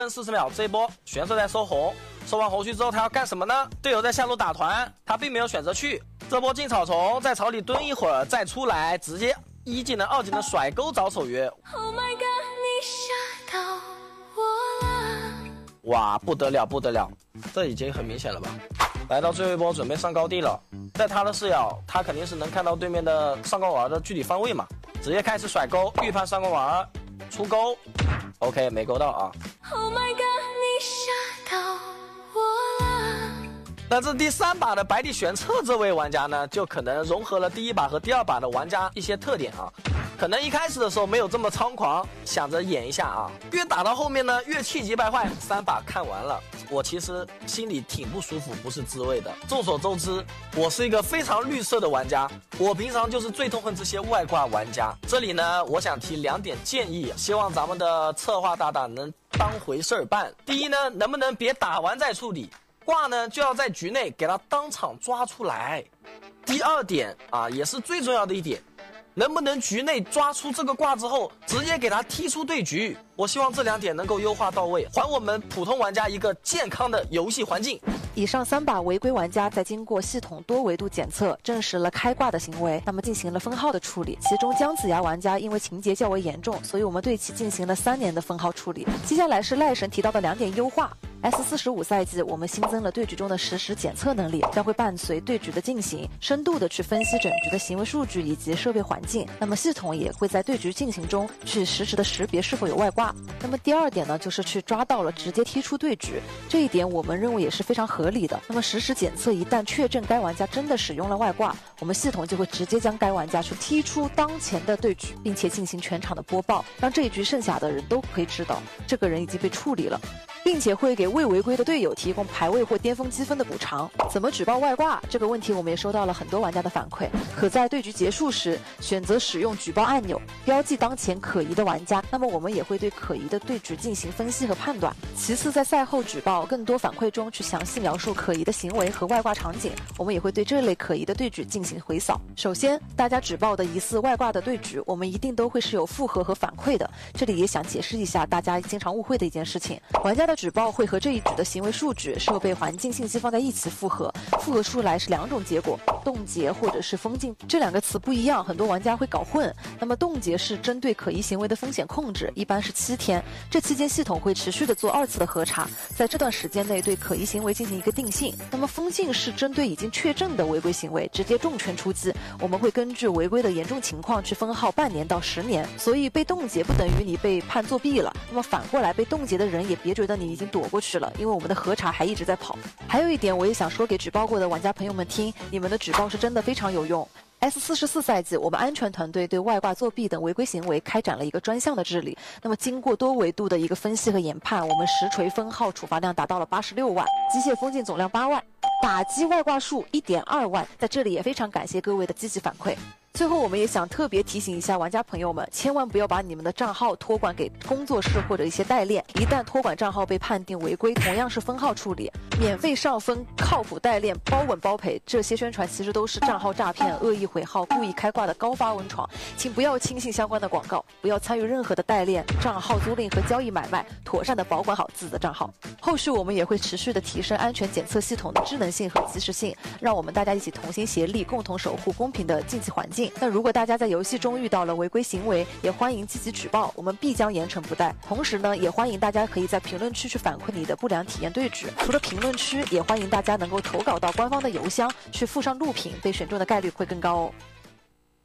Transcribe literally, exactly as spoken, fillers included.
四十秒，这一波选手在收红，收完红区之后他要干什么呢？队友在下路打团，他并没有选择去。这波进草丛，在草里蹲一会儿再出来，直接一技能、二技能甩钩找守约。 Oh my god， 你吓到我了！ 哇，不得了，不得了，这已经很明显了吧？来到最后一波，准备上高地了。在他的视角，他肯定是能看到对面的上官婉儿的具体方位嘛，直接开始甩钩，预判上官婉儿出钩。OK， 没勾到啊。 Oh my god， 你吓到我了！ 那这第三把的百里玄策这位玩家呢，就可能融合了第一把和第二把的玩家一些特点啊。可能一开始的时候没有这么猖狂，想着演一下啊，越打到后面呢越气急败坏。三把看完了，我其实心里挺不舒服，不是滋味的。众所周知，我是一个非常绿色的玩家，我平常就是最痛恨这些外挂玩家。这里呢，我想提两点建议，希望咱们的策划大大能当回事儿办。第一呢，能不能别打完再处理，挂呢就要在局内给他当场抓出来。第二点啊，也是最重要的一点，能不能局内抓出这个挂之后，直接给他踢出对局？我希望这两点能够优化到位，还我们普通玩家一个健康的游戏环境。 以上三把违规玩家在经过系统多维度检测，证实了开挂的行为，那么进行了封号的处理。其中姜子牙玩家因为情节较为严重，所以我们对其进行了三年的封号处理。接下来是赖神提到的两点优化。S 四十五 赛季，我们新增了对局中的实时检测能力，将会伴随对局的进行，深度的去分析整局的行为数据以及设备环境。那么系统也会在对局进行中去实时的识别是否有外挂。那么第二点呢，就是去抓到了直接踢出对局，这一点我们认为也是非常合理的。那么实时检测一旦确证该玩家真的使用了外挂，我们系统就会直接将该玩家去踢出当前的对局，并且进行全场的播报，让这一局剩下的人都可以知道这个人已经被处理了，并且会给未违规的队友提供排位或巅峰积分的补偿。怎么举报外挂这个问题，我们也收到了很多玩家的反馈，可在对局结束时选择使用举报按钮，标记当前可疑的玩家，那么我们也会对可疑的对局进行分析和判断。其次，在赛后举报更多反馈中去详细描述可疑的行为和外挂场景，我们也会对这类可疑的对局进行回扫。首先，大家举报的疑似外挂的对局，我们一定都会是有复核和反馈的。这里也想解释一下大家经常误会的一件事情，玩家的举报会和这一局的行为数据、设备环境信息放在一起复核，复核出来是两种结果，冻结或者是封禁，这两个词不一样，很多玩家会搞混。那么冻结是针对可疑行为的风险控制，一般是七天，这期间系统会持续的做二次的核查，在这段时间内对可疑行为进行一个定性。那么封禁是针对已经确证的违规行为，直接重拳出击，我们会根据违规的严重情况去封号半年到十年。所以被冻结不等于你被判作弊了，那么反过来被冻结的人也别觉得你已经躲过去了，因为我们的核查还一直在跑。还有一点我也想说给举报过的玩家朋友们听，你们的举报是真的非常有用。S 四十四 赛季，我们安全团队对外挂作弊等违规行为开展了一个专项的治理。那么经过多维度的一个分析和研判，我们实锤封号处罚量达到了八十六万，机械封禁总量八万，打击外挂数 一点二万。在这里也非常感谢各位的积极反馈。最后，我们也想特别提醒一下玩家朋友们，千万不要把你们的账号托管给工作室或者一些代练，一旦托管账号被判定违规，同样是封号处理。免费上分、靠谱代练、包稳包赔，这些宣传其实都是账号诈骗、恶意毁号、故意开挂的高发文闯，请不要轻信相关的广告，不要参与任何的代练、账号租赁和交易买卖，妥善的保管好自己的账号。后续我们也会持续的提升安全检测系统的智能性和及时性，让我们大家一起同心协力，共同守护公平的竞技环境。那如果大家在游戏中遇到了违规行为，也欢迎积极举报，我们必将严惩不贷。同时呢，也欢迎大家可以在评论区去反馈你的不良体验对局。除了评论区，也欢迎大家能够投稿到官方的邮箱，去附上录屏，被选中的概率会更高哦。